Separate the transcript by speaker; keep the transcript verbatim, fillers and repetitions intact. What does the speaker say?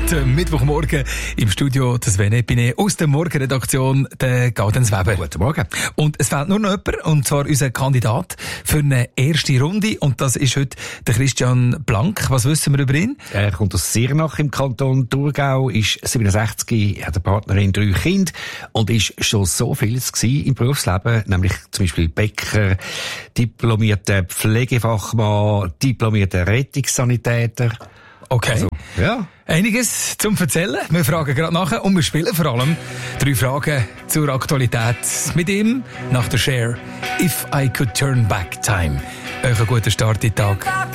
Speaker 1: heute Mittwochmorgen im Studio des Venepine aus der Morgenredaktion, der Gaudens Weber.
Speaker 2: Guten Morgen.
Speaker 1: Und es fehlt nur noch jemand, und zwar unser Kandidat für eine erste Runde. Und das ist heute der Christian Blank. Was wissen wir über ihn?
Speaker 2: Er kommt aus Sirnach im Kanton Thurgau, ist siebenundsechzig, hat eine Partnerin, drei Kinder und ist schon so vieles gewesen im Berufsleben, nämlich zum Beispiel Bäcker, diplomierter Pflegefachmann, diplomierter Rettungssanitäter.
Speaker 1: Okay.
Speaker 2: Also, ja.
Speaker 1: Einiges zum Erzählen. Wir fragen gerade nachher und wir spielen vor allem drei Fragen zur Aktualität mit ihm nach der Cher. If I Could Turn Back Time. Euch einen guten Start in den Tag.